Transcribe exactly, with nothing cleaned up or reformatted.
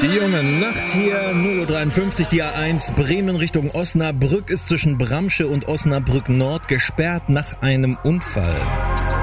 Die junge Nacht hier, null Uhr dreiundfünfzig, die A eins, Bremen Richtung Osnabrück ist zwischen Bramsche und Osnabrück Nord gesperrt nach einem Unfall.